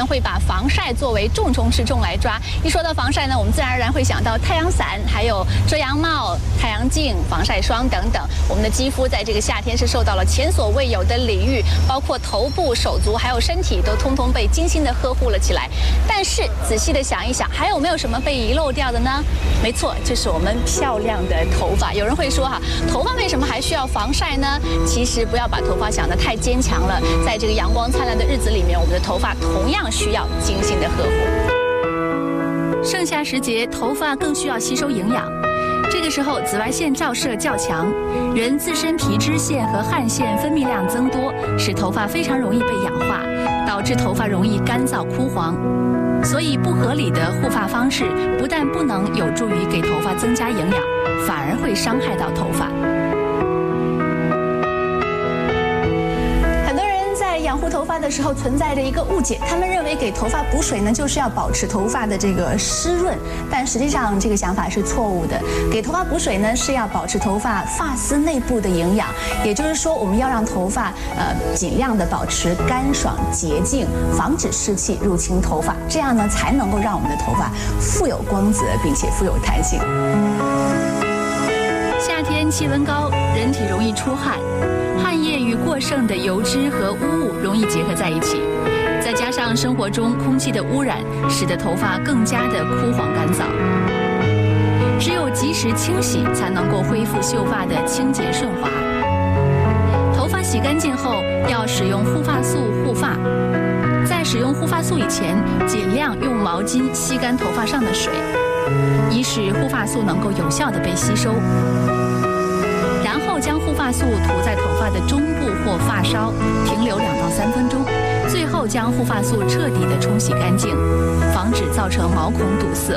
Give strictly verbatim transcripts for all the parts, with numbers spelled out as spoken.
呢会把防晒作为重中之重来抓。一说到防晒呢，我们自然而然会想到太阳伞，还有遮阳帽、太阳镜、防晒霜等等。我们的肌肤在这个夏天是受到了前所未有的礼遇，包括头部、手足还有身体都通通被精心的呵护了起来。但是仔细的想一想，还有没有什么被遗漏掉的呢？没错，就是我们漂亮的头发。有人会说哈，头发为什么还需要防晒呢？其实不要把头发想得太坚强了，在这个阳光灿烂的日子里面，我们的头发同样需要精心的呵护。盛夏时节，头发更需要吸收营养。这个时候，紫外线照射较强，人自身皮脂腺和汗腺分泌量增多，使头发非常容易被氧化，导致头发容易干燥枯黄。所以，不合理的护发方式不但不能有助于给头发增加营养，反而会伤害到头发。养护头发的时候存在着一个误解，他们认为给头发补水呢，就是要保持头发的这个湿润，但实际上这个想法是错误的。给头发补水呢，是要保持头发发丝内部的营养，也就是说，我们要让头发呃尽量的保持干爽洁净，防止湿气入侵头发，这样呢才能够让我们的头发富有光泽，并且富有弹性。夏天气温高，人体容易出汗。汗液与过剩的油脂和污物容易结合在一起，再加上生活中空气的污染，使得头发更加的枯黄干燥。只有及时清洗，才能够恢复秀发的清洁顺滑。头发洗干净后，要使用护发素护发。在使用护发素以前，尽量用毛巾吸干头发上的水，以使护发素能够有效地被吸收。然后将护发素涂在头发的中部或发梢，停留两到三分钟。最后将护发素彻底的冲洗干净，防止造成毛孔堵塞。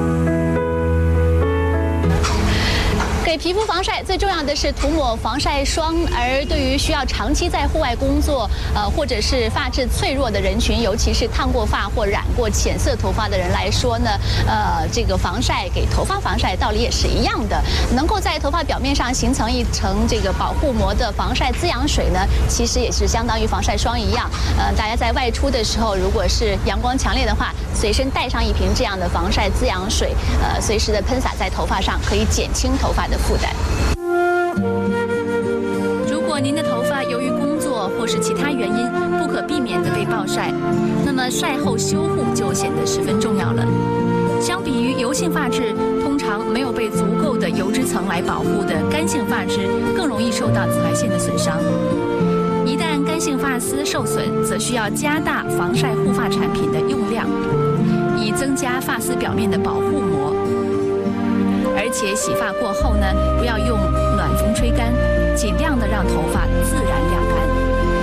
给皮肤防晒最重要的是涂抹防晒霜，而对于需要长期在户外工作，呃，或者是发质脆弱的人群，尤其是烫过发或染过浅色头发的人来说呢，呃，这个防晒给头发防晒道理也是一样的，能够在头发表面上形成一层这个保护膜的防晒滋养水呢，其实也是相当于防晒霜一样。呃，大家在外出的时候，如果是阳光强烈的话，随身带上一瓶这样的防晒滋养水，呃，随时的喷洒在头发上，可以减轻头发的负担。如果您的头发由于工作或是其他原因不可避免的被暴晒，那么晒后修护就显得十分重要了。相比于油性发质，通常没有被足够的油脂层来保护的干性发质，更容易受到紫外线的损伤。一旦干性发丝受损，则需要加大防晒护发产品的用量，以增加发丝表面的保护膜。而且洗发过后呢，不要用暖风吹干，尽量的让头发自然晾干。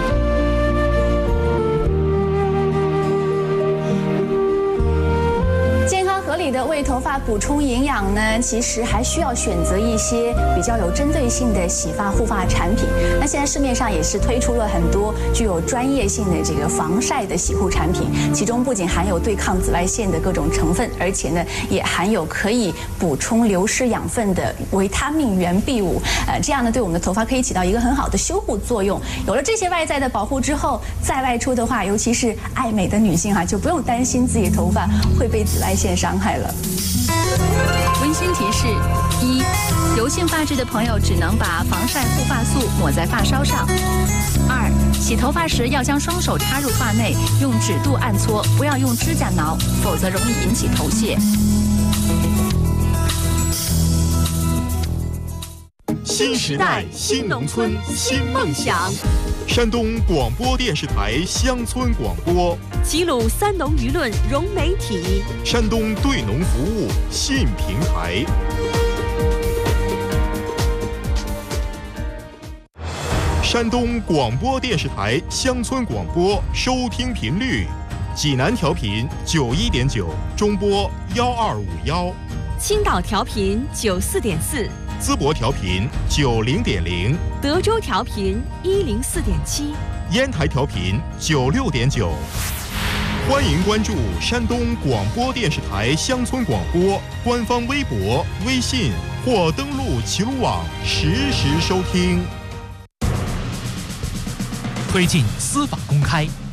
健康合理的为头发补充营养呢，其实还需要选择一些比较有针对性的洗发护发产品。那现在市面上也是推出了很多具有专业性的这个防晒的洗护产品，其中不仅含有对抗紫外线的各种成分，而且呢也含有可以补充流失养分的维他命原 B 五，呃，这样呢对我们的头发可以起到一个很好的修护作用。有了这些外在的保护之后，再外出的话，尤其是爱美的女性哈、啊，就不用担心自己的头发会被紫外线伤害了。温馨提示：一、油性发质的朋友只能把防晒护发素抹在发梢上；二、洗头发时要将双手插入发内，用指肚按搓，不要用指甲挠，否则容易引起头屑。 新时代新农村新梦想，山东广播电视台乡村广播， 齐鲁三农舆论融媒体， 山东对农服务信平台。山东广播电视台乡村广播收听频率：济南调频九一点九，中波幺二五幺； 青岛调频九四点四。 淄博调频九零点零， 德州调频一零四点七， 烟台调频九六点九。欢迎关注山东广播电视台乡村广播官方微博、微信或登录齐鲁网实时收听。 推进司法公开，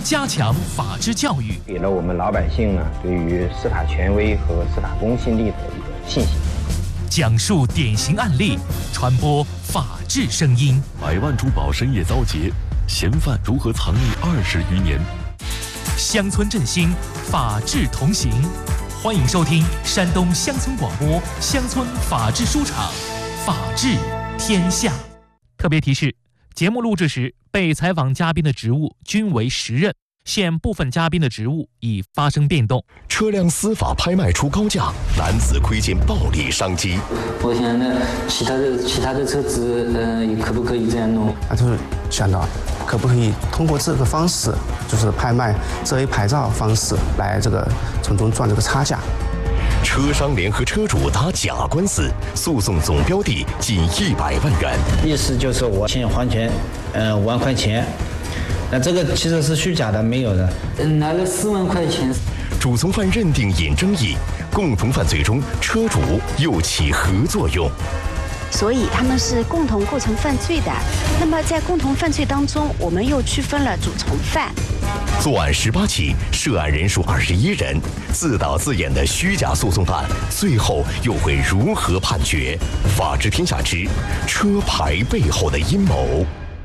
加强法治教育， 给了我们老百姓呢对于司法权威和司法公信力的一个信心。 讲述典型案例，传播法治声音。 百万珠宝深夜遭劫，嫌犯如何藏匿二十余年？ 乡村振兴，法治同行。欢迎收听山东乡村广播乡村法治书场，法治天下。特别提示：节目录制时，被采访嘉宾的职务均为实任，现部分嘉宾的职务已发生变动。 车辆司法拍卖出高价，男子窥见暴利商机。 我想呢，其他的其他的车子，呃，可不可以这样弄？ 啊，就是想到可不可以通过这个方式，就是拍卖这一牌照方式来这个从中赚这个差价。 车商联合车主打假官司，诉讼总标的近一百万元。 意思就是我欠还钱，呃，五万块钱。那这个其实是虚假的，没有的。嗯，拿了四万块钱。 主从犯认定引争议，共同犯罪中车主又起何作用？ 所以他们是共同构成犯罪的。那么在共同犯罪当中，我们又区分了主从犯。 作案十八起，涉案人数二十一人，自导自演的虚假诉讼案，最后又会如何判决？法治天下之车牌背后的阴谋。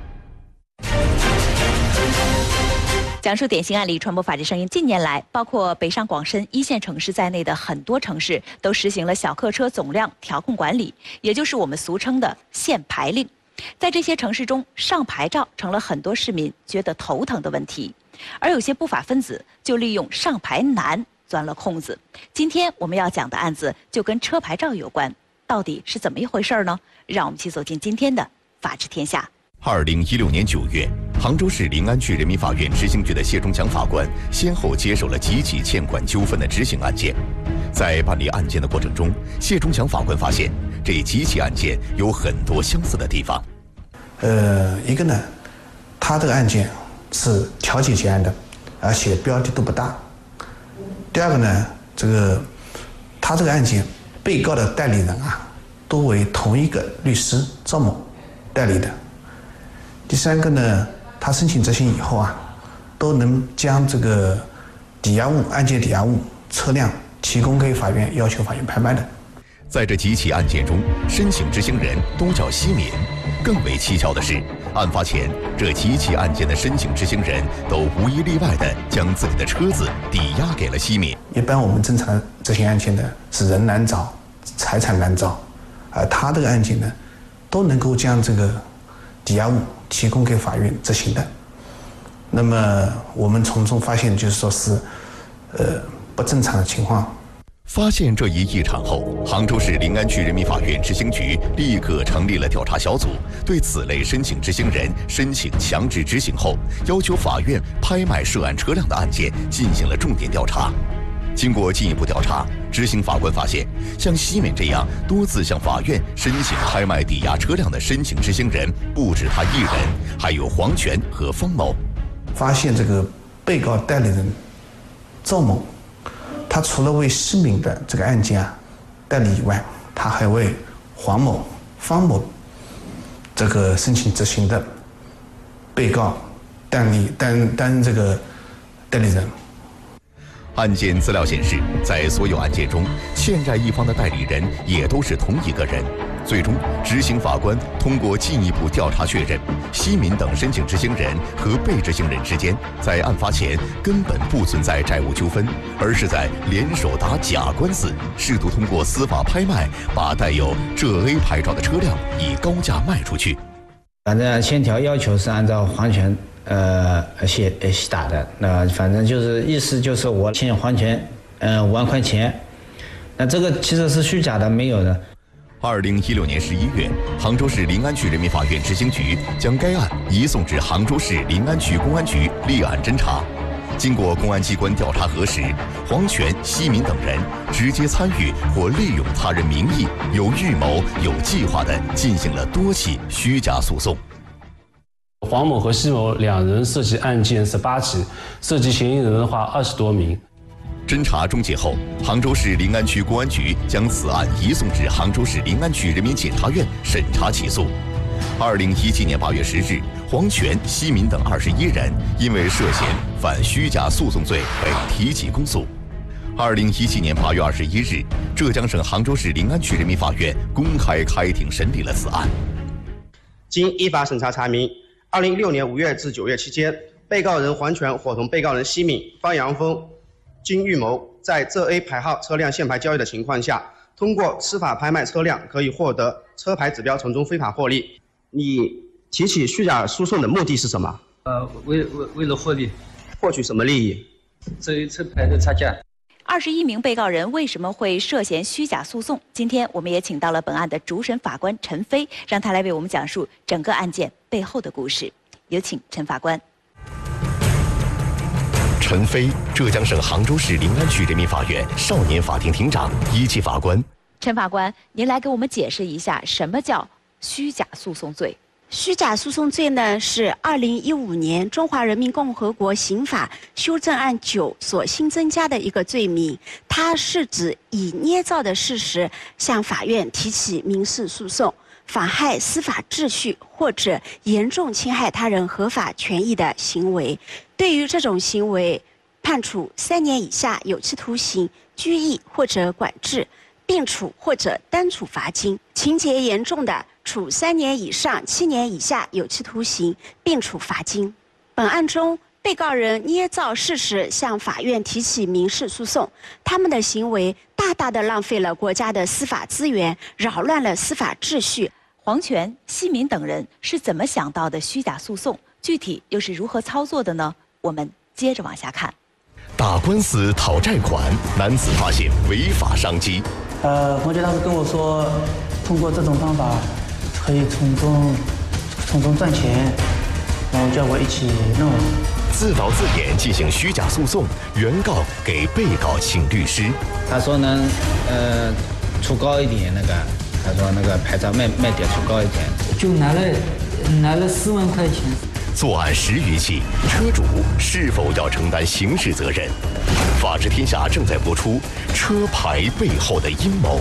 讲述典型案例，传播法治声音。近年来，包括北上广深一线城市在内的很多城市都实行了小客车总量调控管理，也就是我们俗称的限牌令。在这些城市中，上牌照成了很多市民觉得头疼的问题，而有些不法分子就利用上牌难钻了空子。今天我们要讲的案子就跟车牌照有关，到底是怎么一回事呢？让我们一起走进今天的法治天下。 二零一六年九月，杭州市临安区人民法院执行局的谢忠强法官先后接手了几起欠款纠纷的执行案件。在办理案件的过程中，谢忠强法官发现这几起案件有很多相似的地方。 呃，一个呢，他这个案件是调解结案的，而且标的都不大。第二个呢，这个他这个案件被告的代理人啊，都为同一个律师赵某代理的。第三个呢，他申请执行以后啊，都能将这个抵押物、案件抵押物、车辆提供给法院，要求法院拍卖的。 在这几起案件中，申请执行人都叫西敏。更为蹊跷的是，案发前这几起案件的申请执行人都无一例外地将自己的车子抵押给了西敏。 一般我们正常执行案件的是人难找，财产难找，而他这个案件呢，都能够将这个抵押物提供给法院执行的。那么我们从中发现，就是说是，呃，不正常的情况。 发现这一异常后，杭州市临安区人民法院执行局立刻成立了调查小组，对此类申请执行人申请强制执行后，要求法院拍卖涉案车辆的案件进行了重点调查。经过进一步调查，执行法官发现，像西敏这样多次向法院申请拍卖抵押车辆的申请执行人不止他一人，还有黄全和方某。 发现这个被告代理人赵某，他除了为西敏的这个案件啊代理以外，他还为黄某、方某这个申请执行的被告担理担担这个代理人。 案件资料显示，在所有案件中，欠债一方的代理人也都是同一个人。最终，执行法官通过进一步调查确认，西敏等申请执行人和被执行人之间在案发前根本不存在债务纠纷，而是在联手打假官司，试图通过司法拍卖把带有浙 A 牌照的车辆以高价卖出去。 反正签条要求是按照黄权呃写写打的，那反正就是意思就是我欠黄权呃五万块钱，那这个其实是虚假的，没有的。 二零一六年十一月，杭州市临安区人民法院执行局将该案移送至杭州市临安区公安局立案侦查。经过公安机关调查核实，黄全、西敏等人直接参与或利用他人名义，有预谋、有计划地进行了多起虚假诉讼。 黄某和西某两人涉及案件十八起，涉及嫌疑人的话二十多名。 侦查终结后，杭州市临安区公安局将此案移送至杭州市临安区人民检察院审查起诉。二零一七年八月十日， 黄全、西敏等二十一人因为涉嫌犯虚假诉讼罪被提起公诉。二零一七年八月二十一日，浙江省杭州市临安区人民法院公开开庭审理了此案。 经依法审查查明，二零一六年五月至九月期间，被告人黄全伙同被告人西敏、方阳峰经预谋，在浙 A 牌号车辆限牌交易的情况下，通过司法拍卖车辆可以获得车牌指标，从中非法获利。你提起虚假诉讼的目的是什么？ 呃，为为为了获利， 获取什么利益？ 这一车牌的差价。 二十一名被告人为什么会涉嫌虚假诉讼？今天我们也请到了本案的主审法官陈飞，让他来为我们讲述整个案件背后的故事。有请陈法官。 陈飞，浙江省杭州市临安区人民法院少年法庭庭长、一级法官。 陈法官，您来给我们解释一下什么叫虚假诉讼罪？ 虚假诉讼罪呢，是二零一五年中华人民共和国刑法修正案九所新增加的一个罪名。它是指以捏造的事实向法院提起民事诉讼，妨害司法秩序或者严重侵害他人合法权益的行为。对于这种行为，判处三年以下有期徒刑、拘役或者管制，并处或者单处罚金；情节严重的，处三年以上七年以下有期徒刑，并处罚金。本案中，被告人捏造事实向法院提起民事诉讼，他们的行为大大的浪费了国家的司法资源，扰乱了司法秩序。 黄全、西敏等人是怎么想到的虚假诉讼？具体又是如何操作的呢？我们接着往下看。 打官司讨债款，男子发现违法商机。 呃，黄全当时跟我说，通过这种方法可以从中从中赚钱，然后叫我一起弄。 自导自演进行虚假诉讼，原告给被告请律师。 他说能呃出高一点那个，他说那个牌照卖卖点出高一点， 就拿了拿了四万块钱。 作案十余起，车主是否要承担刑事责任？法治天下正在播出车牌背后的阴谋。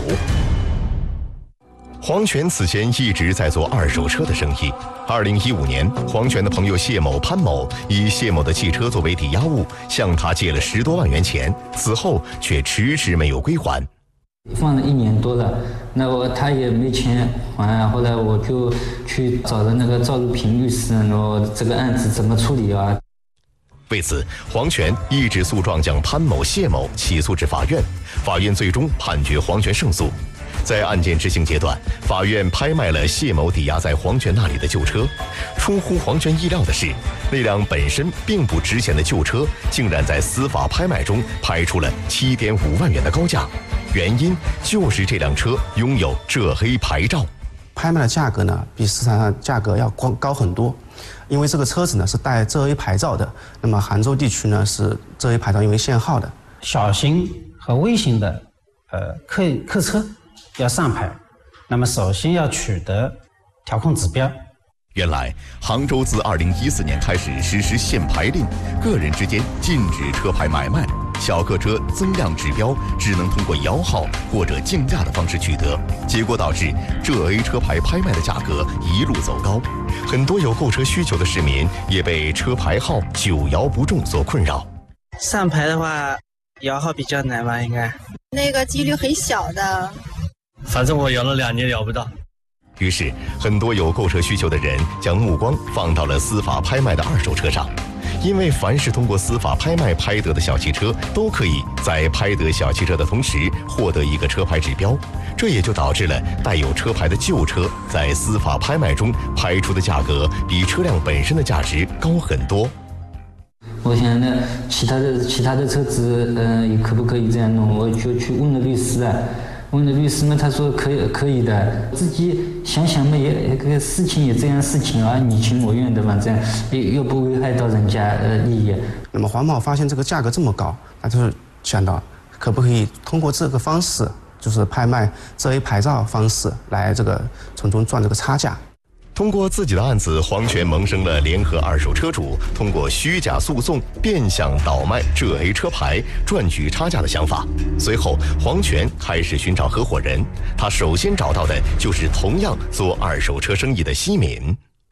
黄全此前一直在做二手车的生意。二零一五年，黄全的朋友谢某、潘某以谢某的汽车作为抵押物，向他借了十多万元钱，此后却迟迟没有归还。 放了一年多了，那我他也没钱还，后来我就去找了那个赵如平律师，然后这个案子怎么处理啊？ 为此，黄全一纸诉状将潘某、谢某起诉至法院，法院最终判决黄全胜诉。在案件执行阶段，法院拍卖了谢某抵押在黄全那里的旧车。出乎黄全意料的是，那辆本身并不值钱的旧车，竟然在司法拍卖中拍出了七点五万元的高价。原因就是这辆车拥有浙 A 牌照。 拍卖的价格呢，比市场上价格要高高很多，因为这个车子呢是带浙 A 牌照的。那么杭州地区呢是浙 A 牌照因为限号的。 小型和微型的呃客客车要上牌，那么首先要取得调控指标。 原来，杭州自二零一四年开始实施限牌令，个人之间禁止车牌买卖，小客车增量指标只能通过摇号或者竞价的方式取得，结果导致浙 A 车牌拍卖的价格一路走高，很多有购车需求的市民也被车牌号久摇不中所困扰。 上牌的话，摇号比较难吧？应该那个几率很小的。 反正我摇了两年摇不到。 于是，很多有购车需求的人将目光放到了司法拍卖的二手车上，因为凡是通过司法拍卖拍得的小汽车，都可以在拍得小汽车的同时获得一个车牌指标，这也就导致了带有车牌的旧车在司法拍卖中拍出的价格比车辆本身的价值高很多。 我想呢，其他的其他的车子，呃，可不可以这样弄？我就去问了律师啊。问了律师嘛，他说可以可以的，自己想想嘛，也这个事情也这样事情啊，你情我愿的嘛，这样又又不危害到人家呃利益。 那么黄某发现这个价格这么高，他就是想到可不可以通过这个方式，就是拍卖浙 A 牌照方式来这个从中赚这个差价。 通过自己的案子，黄全萌生了联合二手车主通过虚假诉讼变相倒卖浙 A 车牌赚取差价的想法。随后，黄全开始寻找合伙人，他首先找到的就是同样做二手车生意的西敏。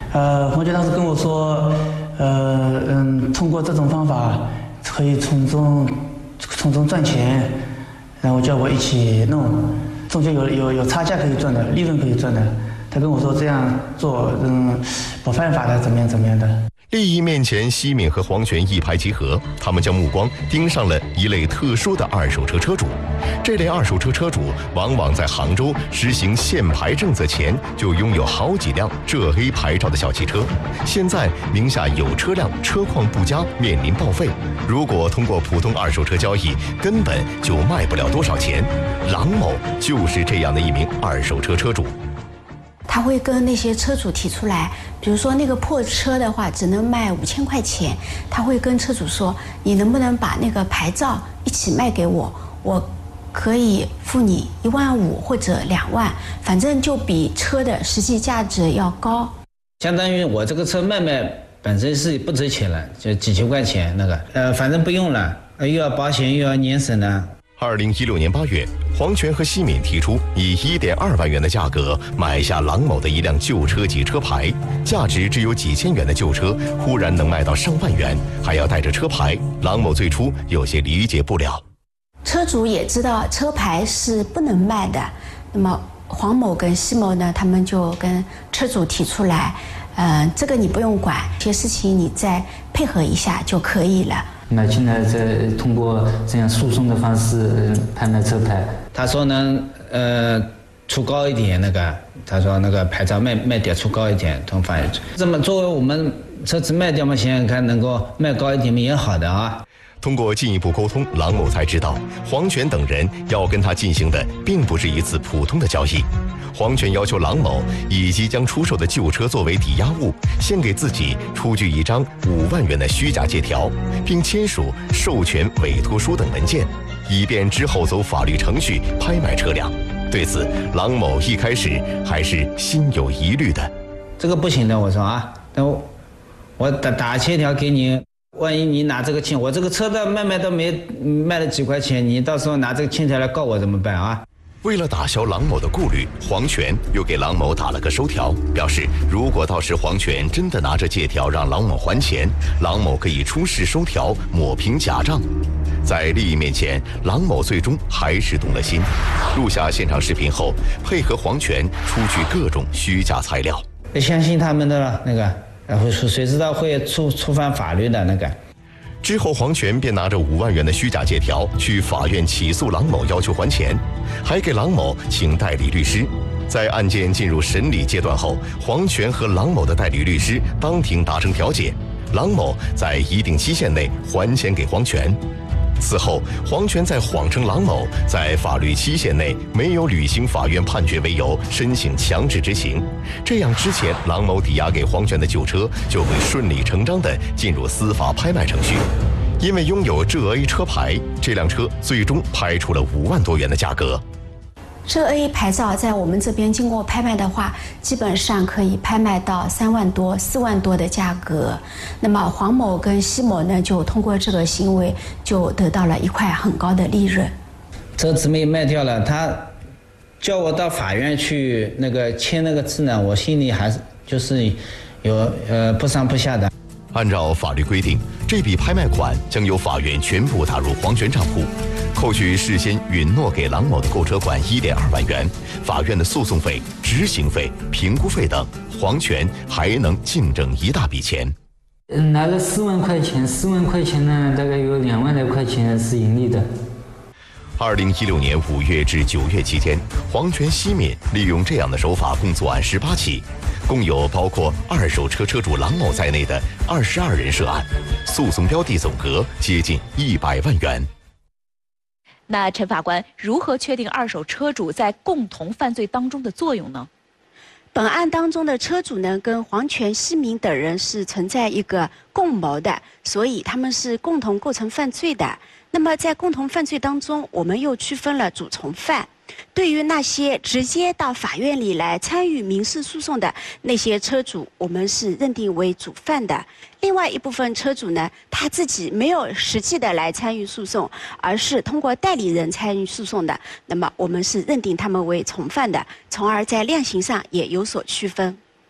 呃，黄娟当时跟我说，呃嗯，通过这种方法可以从中从中赚钱，然后叫我一起弄，中间有有有差价可以赚的，利润可以赚的。他跟我说这样做，嗯，不犯法的，怎么样怎么样的。 利益面前，西敏和黄泉一拍即合，他们将目光盯上了一类特殊的二手车车主。这类二手车车主往往在杭州实行限牌政策前就拥有好几辆浙 A 牌照的小汽车，现在名下有车辆车况不佳，面临报废。如果通过普通二手车交易，根本就卖不了多少钱。郎某就是这样的一名二手车车主。 他会跟那些车主提出来，比如说那个破车的话只能卖五千块钱，他会跟车主说，你能不能把那个牌照一起卖给我，我可以付你一万五或者两万，反正就比车的实际价值要高。 相当于我这个车卖卖本身是不值钱了，就几千块钱那个，呃，反正不用了，又要保险又要年审的。 二零一六年八月，黄泉和西敏提出以一点二万元的价格买下郎某的一辆旧车及车牌，价值只有几千元的旧车忽然能卖到上万元，还要带着车牌。郎某最初有些理解不了。 车主也知道车牌是不能卖的，那么黄某跟西某呢，他们就跟车主提出来，呃，这个你不用管，这些事情你再配合一下就可以了。 买进来再通过这样诉讼的方式拍卖车牌。 他说能呃出高一点那个，他说那个牌照卖卖点出高一点，同法院这么作为我们车子卖掉嘛，想想看能够卖高一点也好的啊。 通过进一步沟通，郎某才知道黄泉等人要跟他进行的并不是一次普通的交易。黄泉要求郎某以即将出售的旧车作为抵押物，先给自己出具一张五万元的虚假借条，并签署授权委托书等文件，以便之后走法律程序拍卖车辆。对此，郎某一开始还是心有疑虑的。 这个不行的，我说啊，那我我打打欠条给你。万一你拿这个欠，我这个车的卖卖都没卖了几块钱，你到时候拿这个欠条来告我怎么办啊？ 为了打消郎某的顾虑，黄泉又给郎某打了个收条，表示如果到时黄泉真的拿着借条让郎某还钱，郎某可以出示收条抹平假账。在利益面前，郎某最终还是动了心，录下现场视频后，配合黄泉出具各种虚假材料。 相信他们的了，那个。然后谁知道会触触犯法律的那个。 之后，黄泉便拿着五万元的虚假借条去法院起诉郎某，要求还钱，还给郎某请代理律师。在案件进入审理阶段后，黄泉和郎某的代理律师当庭达成调解，郎某在一定期限内还钱给黄泉。此后，黄泉在谎称郎某在法律期限内没有履行法院判决为由，申请强制执行。这样之前郎某抵押给黄泉的旧车就会顺理成章地进入司法拍卖程序。因为拥有浙 A 车牌，这辆车最终拍出了五万多元的价格。 浙 A 牌照在我们这边经过拍卖的话，基本上可以拍卖到三万多、四万多的价格。那么黄某跟西某呢，就通过这个行为就得到了一块很高的利润。 车子没卖掉了，他叫我到法院去那个签那个字呢，我心里还是就是有呃不上不下的。 按照法律规定，这笔拍卖款将由法院全部打入黄泉账户，扣去事先允诺给郎某的购车款一点二万元，法院的诉讼费、执行费、评估费等，黄泉还能净挣一大笔钱。 嗯，拿了四万块钱，四万块钱呢，大概有两万来块钱是盈利的。 二零一六年五月至九月期间，黄泉、西敏利用这样的手法共作案十八起，共有包括二手车车主郎某在内的二十二人涉案，诉讼标的总额接近一百万元。 那陈法官如何确定二手车主在共同犯罪当中的作用呢？ 本案当中的车主呢，跟黄泉、西敏等人是存在一个共谋的，所以他们是共同构成犯罪的。那么在共同犯罪当中，我们又区分了主从犯。对于那些直接到法院里来参与民事诉讼的那些车主，我们是认定为主犯的。另外一部分车主呢，他自己没有实际的来参与诉讼，而是通过代理人参与诉讼的，那么我们是认定他们为从犯的，从而在量刑上也有所区分。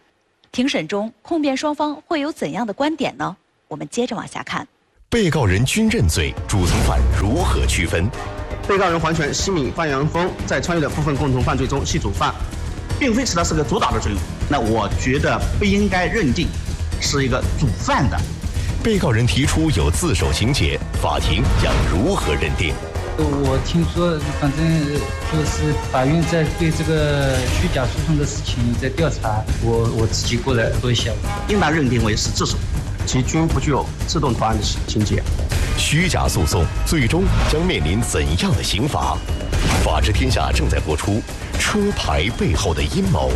庭审中，控辩双方会有怎样的观点呢？我们接着往下看。 被告人均认罪，主从犯如何区分？ 被告人黄全、奚敏、范阳峰在参与的部分共同犯罪中系主犯，并非起到是个主导的作用。那我觉得不应该认定是一个主犯的。 被告人提出有自首情节，法庭将如何认定？ 我听说，反正就是法院在对这个虚假诉讼的事情在调查，我我自己过来说一下， 应当认定为是自首，其均不具有自动投案的情节。 虚假诉讼最终将面临怎样的刑罚？法治天下正在播出《车牌背后的阴谋》。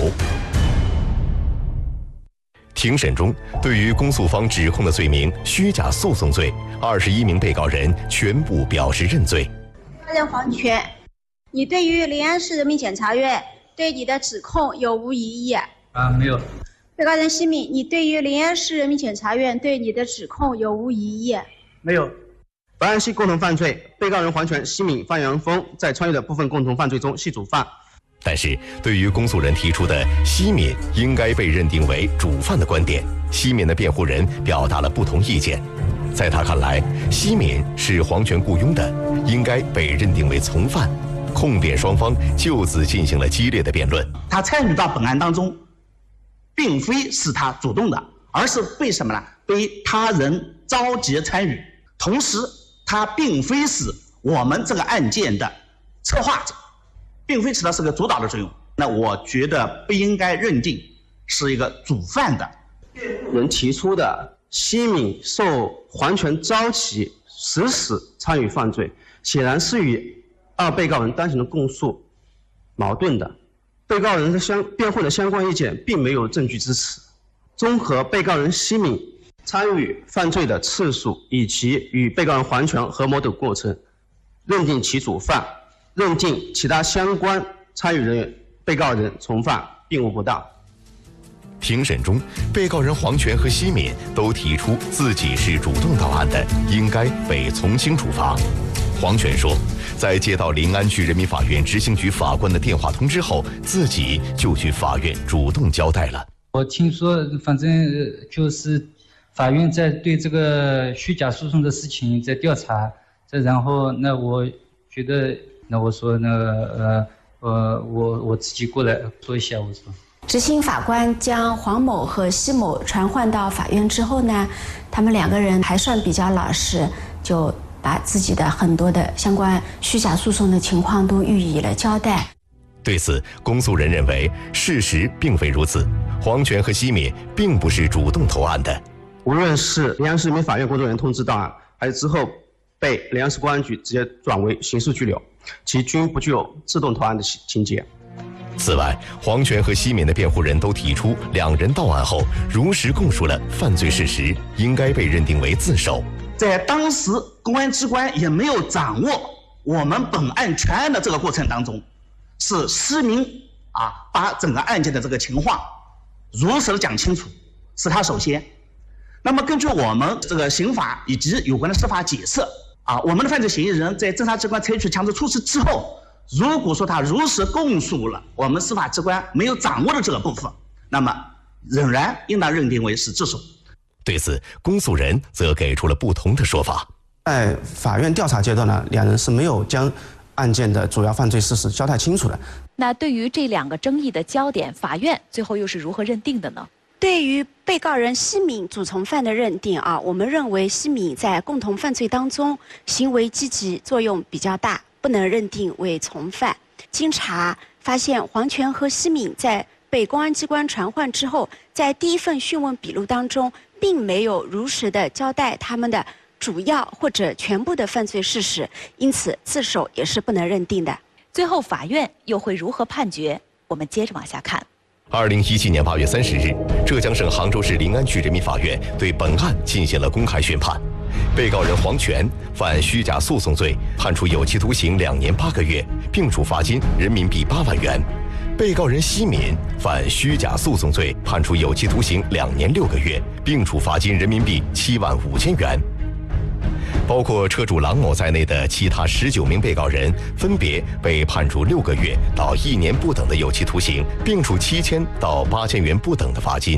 庭审中，对于公诉方指控的罪名虚假诉讼罪，二十一名被告人全部表示认罪。 被告人黄全，你对于临安市人民检察院对你的指控有无异议？ 啊，没有。 被告人奚敏，你对于临安市人民检察院对你的指控有无异议？ 没有。 本案系共同犯罪，被告人黄全、奚敏、范阳峰在参与的部分共同犯罪中系主犯。 但是，对于公诉人提出的奚敏应该被认定为主犯的观点，奚敏的辩护人表达了不同意见。在他看来，奚敏是黄全雇佣的，应该被认定为从犯。控辩双方就此进行了激烈的辩论。 他参与到本案当中，并非是他主动的，而是被什么呢？被他人召集参与。同时，他并非是我们这个案件的策划者，并非起到是个主导的作用。那我觉得不应该认定是一个主犯的。 辩护人提出的奚敏受黄全召集实施参与犯罪，显然是与二被告人当前的供述矛盾的。被告人的相辩护的相关意见并没有证据支持。综合被告人奚敏参与犯罪的次数以及与被告人黄全合谋的过程，认定其主犯，认定其他相关参与人员被告人从犯并无不当。 庭审中，被告人黄全和奚敏都提出自己是主动到案的，应该被从轻处罚。黄全说，在接到临安区人民法院执行局法官的电话通知后，自己就去法院主动交代了。 我听说，反正就是法院在对这个虚假诉讼的事情在调查，这然后那我觉得，那我说那个呃呃我我自己过来说一下，我说。 执行法官将黄某和奚某传唤到法院之后呢，他们两个人还算比较老实，就把自己的很多的相关虚假诉讼的情况都予以了交代。 对此，公诉人认为事实并非如此，黄全和奚敏并不是主动投案的。 无论是临安市人民法院工作人员通知到案，还是之后被临安市公安局直接转为刑事拘留，其均不具有自动投案的情节。 此外，黄全和奚敏的辩护人都提出，两人到案后如实供述了犯罪事实，应该被认定为自首。 在当时公安机关也没有掌握我们本案全案的这个过程当中，是奚敏啊把整个案件的这个情况如实的讲清楚，是他首先。那么根据我们这个刑法以及有关的司法解释啊，我们的犯罪嫌疑人在侦查机关采取强制措施之后，如果说他如实供述了我们司法机关没有掌握的这个部分，那么仍然应当认定为是自首。 对此，公诉人则给出了不同的说法。 在法院调查阶段呢，两人是没有将案件的主要犯罪事实交代清楚的。 那对于这两个争议的焦点，法院最后又是如何认定的呢？ 对于被告人奚敏主从犯的认定啊，我们认为奚敏在共同犯罪当中行为积极作用比较大，不能认定为从犯。经查发现，黄全和奚敏在被公安机关传唤之后，在第一份讯问笔录当中，并没有如实的交代他们的主要或者全部的犯罪事实，因此自首也是不能认定的。 最后，法院又会如何判决？我们接着往下看。 二零一七年八月三十日，浙江省杭州市临安区人民法院对本案进行了公开宣判。被告人黄全犯虚假诉讼罪，判处有期徒刑两年八个月，并处罚金人民币八万元；被告人奚敏犯虚假诉讼罪，判处有期徒刑两年六个月，并处罚金人民币七万五千元。包括车主郎某在内的其他十九名被告人分别被判处六个月到一年不等的有期徒刑，并处七千到八千元不等的罚金。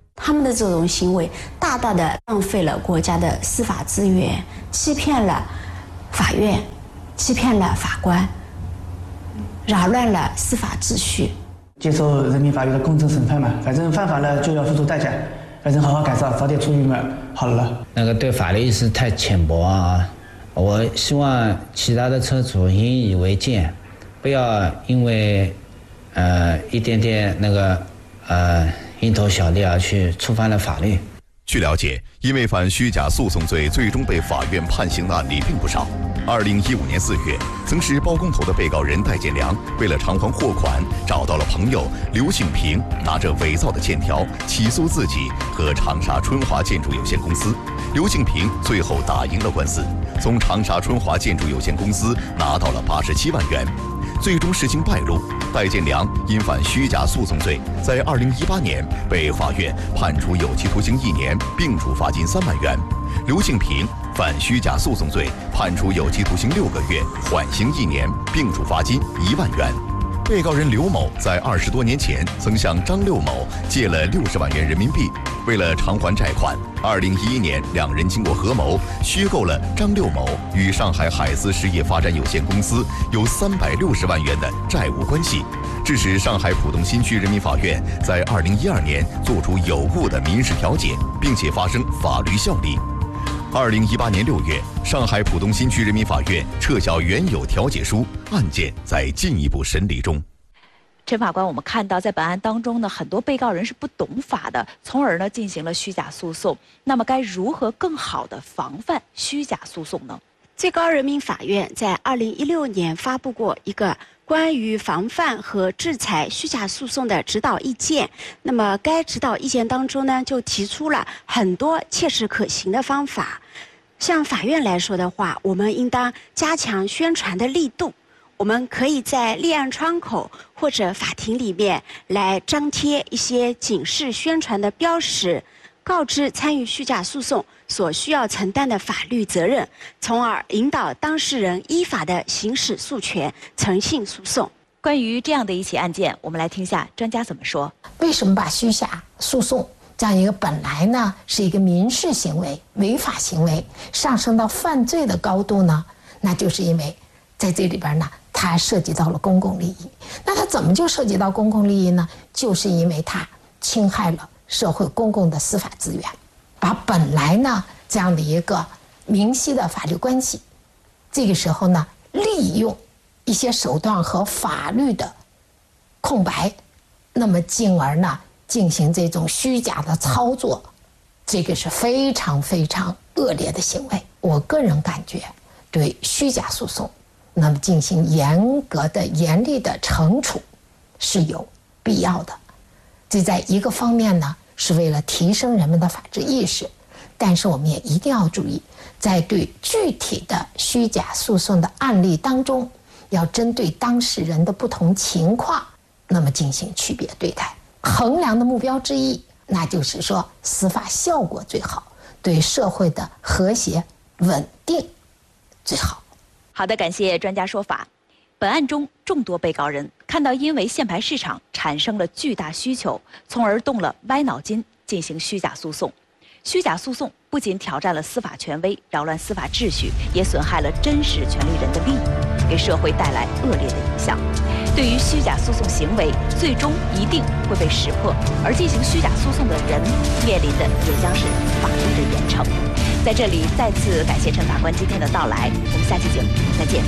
他们的这种行为大大的浪费了国家的司法资源，欺骗了法院，欺骗了法官，扰乱了司法秩序。 接受人民法院的公正审判嘛，反正犯法了就要付出代价，反正好好改造，早点出狱嘛，好了。 那个对法律意识太浅薄啊！我希望其他的车主引以为戒，不要因为呃一点点那个呃蝇头小利而去触犯了法律。 据了解，因为犯虚假诉讼罪最终被法院判刑的案例并不少。二零一五年四月，曾是包工头的被告人戴建良，为了偿还货款，找到了朋友刘庆平，拿着伪造的欠条起诉自己和长沙春华建筑有限公司。刘庆平最后打赢了官司，从长沙春华建筑有限公司拿到了八十七万元。最终事情败露，戴建良因犯虚假诉讼罪，在二零一八年被法院判处有期徒刑一年，并处罚金三万元。刘庆平犯虚假诉讼罪，判处有期徒刑六个月，缓刑一年，并处罚金一万元。被告人刘某在二十多年前曾向张六某借了六十万元人民币，为了偿还债款，二零一一年两人经过合谋，虚构了张六某与上海海思实业发展有限公司有三百六十万元的债务关系，致使上海浦东新区人民法院在二零一二年作出有误的民事调解，并且发生法律效力。二零一八年六月，上海浦东新区人民法院撤销原有调解书，案件在进一步审理中。 陈法官，我们看到在本案当中呢，很多被告人是不懂法的，从而呢进行了虚假诉讼。那么该如何更好的防范虚假诉讼呢？ 最高人民法院在二零一六年发布过一个关于防范和制裁虚假诉讼的指导意见。那么该指导意见当中呢，就提出了很多切实可行的方法。像法院来说的话，我们应当加强宣传的力度。我们可以在立案窗口或者法庭里面来张贴一些警示宣传的标识，告知参与虚假诉讼所需要承担的法律责任，从而引导当事人依法的行使诉权，诚信诉讼。 关于这样的一起案件，我们来听下专家怎么说。 为什么把虚假诉讼这样一个本来呢是一个民事行为、违法行为上升到犯罪的高度呢？那就是因为在这里边呢，它涉及到了公共利益。那它怎么就涉及到公共利益呢？就是因为它侵害了社会公共的司法资源，把本来呢这样的一个明晰的法律关系，这个时候呢利用一些手段和法律的空白，那么进而呢进行这种虚假的操作，这个是非常非常恶劣的行为。我个人感觉，对虚假诉讼，那么进行严格的、严厉的惩处是有必要的。这在一个方面呢，是为了提升人们的法治意识，但是我们也一定要注意，在对具体的虚假诉讼的案例当中，要针对当事人的不同情况，那么进行区别对待。衡量的目标之一，那就是说司法效果最好，对社会的和谐稳定最好。 好的，感谢专家说法。本案中众多被告人看到因为限牌市场产生了巨大需求，从而动了歪脑筋进行虚假诉讼。虚假诉讼不仅挑战了司法权威，扰乱司法秩序，也损害了真实权利人的利益，给社会带来恶劣的影响。对于虚假诉讼行为，最终一定会被识破，而进行虚假诉讼的人面临的也将是法律的严惩。在这里再次感谢陈法官今天的到来，我们下期节目再见。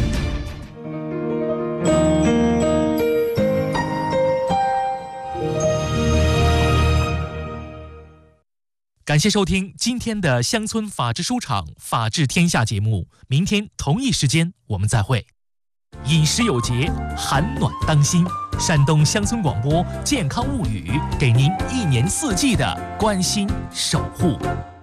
感谢收听今天的乡村法治书场法治天下节目，明天同一时间我们再会。饮食有节，寒暖当心。山东乡村广播健康物语，给您一年四季的关心守护。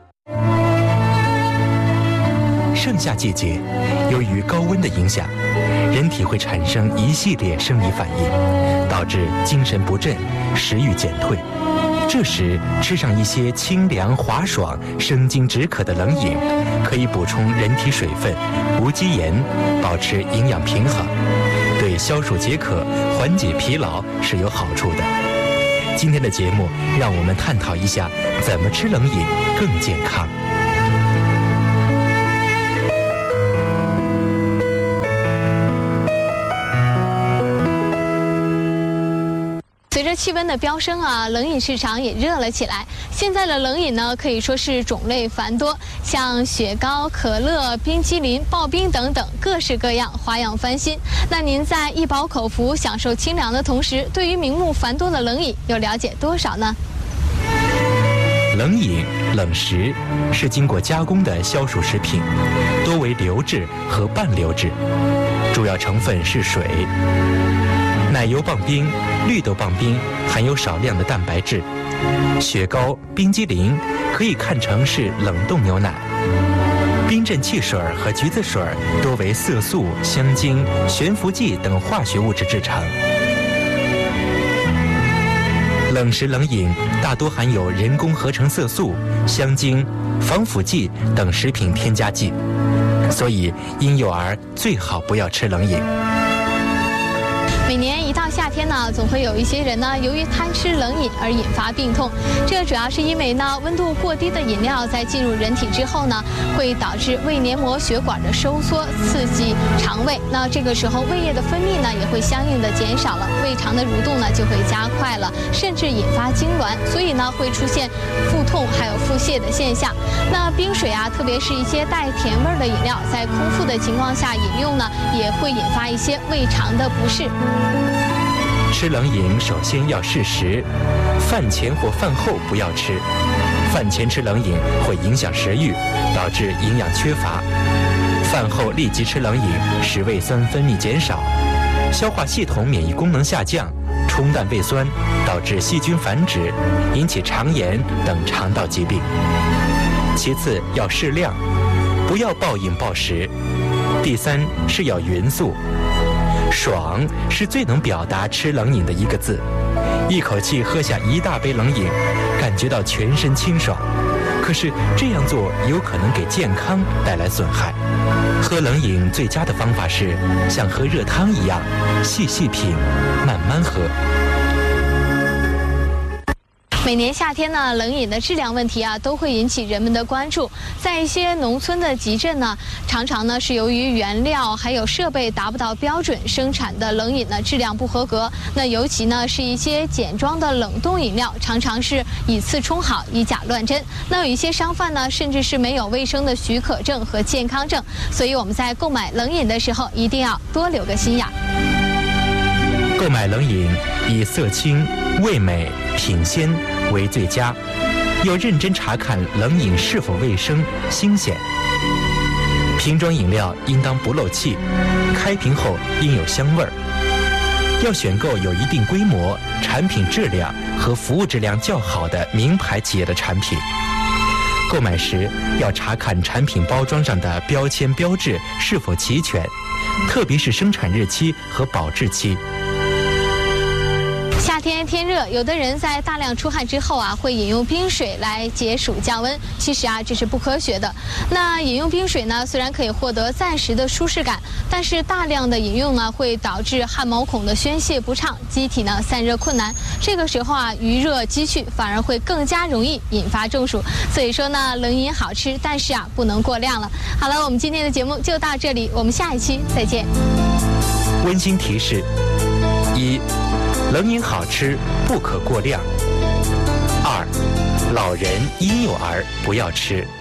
盛夏季节，由于高温的影响，人体会产生一系列生理反应，导致精神不振、食欲减退。这时吃上一些清凉滑爽、生津止渴的冷饮，可以补充人体水分、无机盐，保持营养平衡，对消暑解渴、缓解疲劳是有好处的。 今天的节目，让我们探讨一下怎么吃冷饮更健康。 随着气温的飙升啊，冷饮市场也热了起来。现在的冷饮呢，可以说是种类繁多，像雪糕、可乐、冰激凌、刨冰等等，各式各样，花样翻新。那您在一饱口福、享受清凉的同时，对于名目繁多的冷饮又了解多少呢？ 冷饮、冷食是经过加工的消暑食品，多为流质和半流质，主要成分是水。奶油棒冰、绿豆棒冰含有少量的蛋白质，雪糕、冰激凌可以看成是冷冻牛奶。冰镇汽水和橘子水多为色素、香精、悬浮剂等化学物质制成。冷食冷饮大多含有人工合成色素、香精、防腐剂等食品添加剂，所以婴幼儿最好不要吃冷饮。 每年一到夏天呢，总会有一些人呢，由于贪吃冷饮而引发病痛。这主要是因为呢，温度过低的饮料在进入人体之后呢，会导致胃黏膜血管的收缩，刺激肠胃。那这个时候胃液的分泌呢，也会相应的减少了，胃肠的蠕动呢就会加快了，甚至引发痉挛，所以呢会出现腹痛还有腹泻的现象。那冰水啊，特别是一些带甜味的饮料，在空腹的情况下饮用呢，也会引发一些胃肠的不适。 吃冷饮首先要适时，饭前或饭后不要吃。饭前吃冷饮会影响食欲，导致营养缺乏；饭后立即吃冷饮，使胃酸分泌减少，消化系统免疫功能下降，冲淡胃酸，导致细菌繁殖，引起肠炎等肠道疾病。其次要适量，不要暴饮暴食。第三是要匀速。爽是最能表达吃冷饮的一个字，一口气喝下一大杯冷饮，感觉到全身清爽。可是这样做有可能给健康带来损害。喝冷饮最佳的方法是像喝热汤一样，细细品，慢慢喝。 每年夏天呢，冷饮的质量问题啊，都会引起人们的关注。在一些农村的集镇呢，常常呢是由于原料还有设备达不到标准，生产的冷饮呢质量不合格。那尤其呢是一些简装的冷冻饮料，常常是以次充好，以假乱真。那有一些商贩呢，甚至是没有卫生的许可证和健康证。所以我们在购买冷饮的时候，一定要多留个心眼。 购买冷饮以色清、味美、品鲜为最佳，要认真查看冷饮是否卫生、新鲜。瓶装饮料应当不漏气，开瓶后应有香味儿。要选购有一定规模、产品质量和服务质量较好的名牌企业的产品。购买时要查看产品包装上的标签标志是否齐全，特别是生产日期和保质期。 夏天天热，有的人在大量出汗之后啊，会饮用冰水来解暑降温。其实啊，这是不科学的。那饮用冰水呢，虽然可以获得暂时的舒适感，但是大量的饮用呢，会导致汗毛孔的宣泄不畅，机体呢散热困难。这个时候啊，余热积蓄，反而会更加容易引发中暑。所以说呢，冷饮好吃，但是啊，不能过量了。好了，我们今天的节目就到这里，我们下一期再见。 温馨提示：一。冷饮好吃，不可过量。二，老人、婴幼儿不要吃。